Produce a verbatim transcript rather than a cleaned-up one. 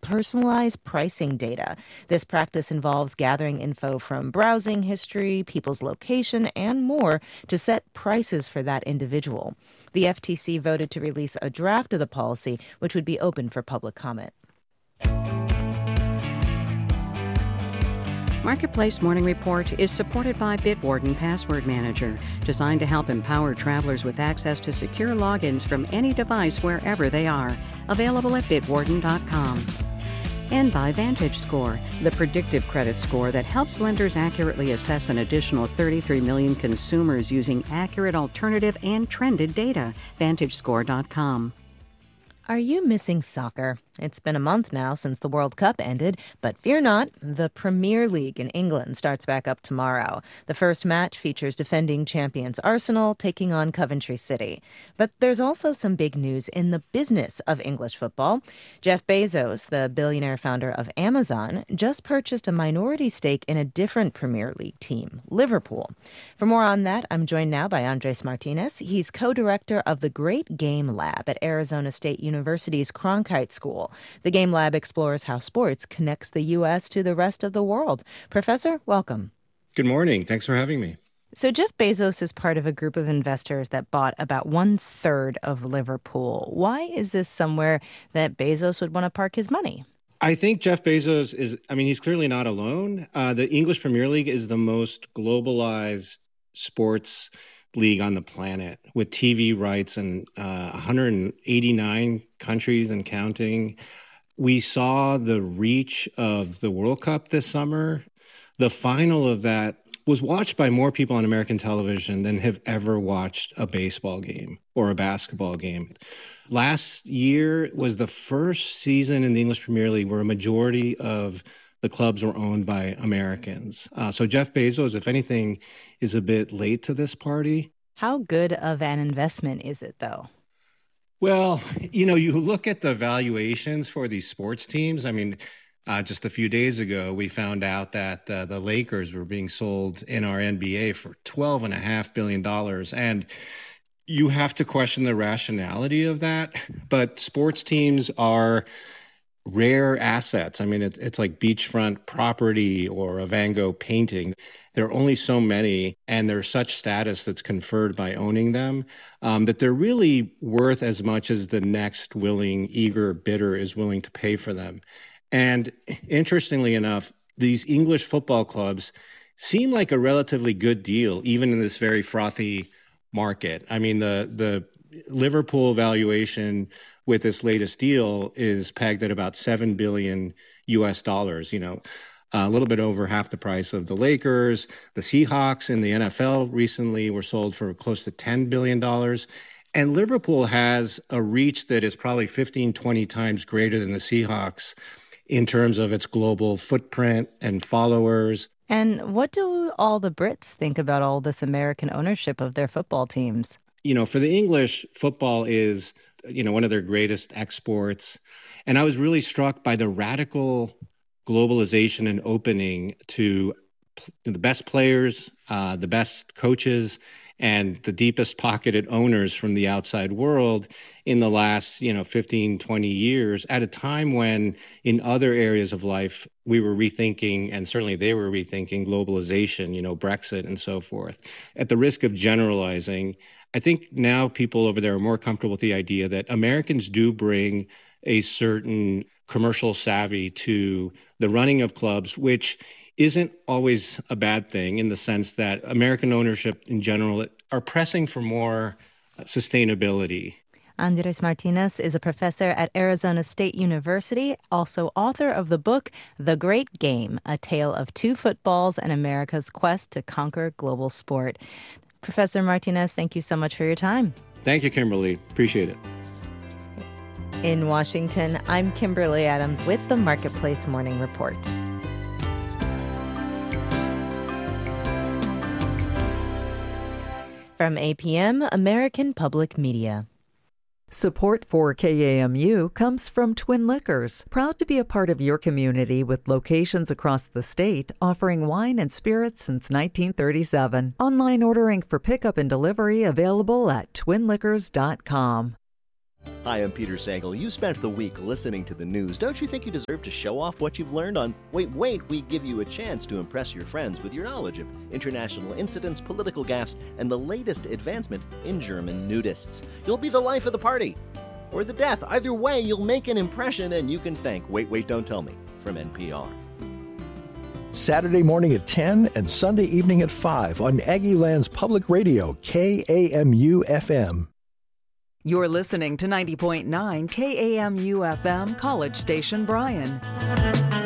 personalized pricing data. This practice involves gathering info from browsing history, people's location, and more to set prices for that individual. The F T C voted to release a draft of the policy, which would be open for public comment. Marketplace Morning Report is supported by Bitwarden Password Manager, designed to help empower travelers with access to secure logins from any device wherever they are. Available at bitwarden dot com. And by VantageScore, the predictive credit score that helps lenders accurately assess an additional thirty-three million consumers using accurate alternative and trended data. Vantage Score dot com. Are you missing soccer? It's been a month now since the World Cup ended, but fear not, the Premier League in England starts back up tomorrow. The first match features defending champions Arsenal taking on Coventry City. But there's also some big news in the business of English football. Jeff Bezos, the billionaire founder of Amazon, just purchased a minority stake in a different Premier League team, Liverpool. For more on that, I'm joined now by Andres Martinez. He's co-director of the Great Game Lab at Arizona State University's Cronkite School. The Game Lab explores how sports connects the U S to the rest of the world. Professor, welcome. Good morning. Thanks for having me. So Jeff Bezos is part of a group of investors that bought about one third of Liverpool. Why is this somewhere that Bezos would want to park his money? I think Jeff Bezos is, I mean, he's clearly not alone. Uh, the English Premier League is the most globalized sports league on the planet, with T V rights in uh, one hundred eighty-nine countries and counting. We saw the reach of the World Cup this summer. The final of that was watched by more people on American television than have ever watched a baseball game or a basketball game. Last year was the first season in the English Premier League where a majority of the clubs were owned by Americans. Uh, so Jeff Bezos, if anything, is a bit late to this party. How good of an investment is it, though? Well, you know, you look at the valuations for these sports teams. I mean, uh, just a few days ago, we found out that uh, the Lakers were being sold in our N B A for twelve point five billion dollars. And you have to question the rationality of that. But sports teams are rare assets. I mean, it, it's like beachfront property or a Van Gogh painting. There are only so many, and there's such status that's conferred by owning them um, that they're really worth as much as the next willing, eager bidder is willing to pay for them. And interestingly enough, these English football clubs seem like a relatively good deal, even in this very frothy market. I mean, the the Liverpool valuation with this latest deal is pegged at about seven billion U S dollars, you know, a little bit over half the price of the Lakers. The Seahawks in the N F L recently were sold for close to ten billion dollars. And Liverpool has a reach that is probably fifteen, twenty times greater than the Seahawks in terms of its global footprint and followers. And what do all the Brits think about all this American ownership of their football teams? You know, for the English, football is, you know, one of their greatest exports. And I was really struck by the radical globalization and opening to the best players, uh, the best coaches, and the deepest pocketed owners from the outside world in the last, you know, fifteen, twenty years, at a time when in other areas of life, we were rethinking, and certainly they were rethinking globalization, you know, Brexit and so forth. At the risk of generalizing, I think now people over there are more comfortable with the idea that Americans do bring a certain commercial savvy to the running of clubs, which isn't always a bad thing in the sense that American ownership in general are pressing for more sustainability. Andres Martinez is a professor at Arizona State University, also author of the book The Great Game, A Tale of Two Footballs and America's Quest to Conquer Global Sport. Professor Martinez, thank you so much for your time. Thank you, Kimberly. Appreciate it. In Washington, I'm Kimberly Adams with the Marketplace Morning Report. From A P M, American Public Media. Support for K A M U comes from Twin Liquors, proud to be a part of your community with locations across the state offering wine and spirits since nineteen thirty-seven. Online ordering for pickup and delivery available at twin liquors dot com. Hi, I'm Peter Sagal. You spent the week listening to the news. Don't you think you deserve to show off what you've learned on Wait, Wait? We give you a chance to impress your friends with your knowledge of international incidents, political gaffes, and the latest advancement in German nudists. You'll be the life of the party. Or the death. Either way, you'll make an impression, and you can thank Wait, Wait, Don't Tell Me from N P R. Saturday morning at ten and Sunday evening at five on Aggie Land's Public Radio, K A M U F M. You're listening to ninety point nine K A M U F M, College Station Bryan.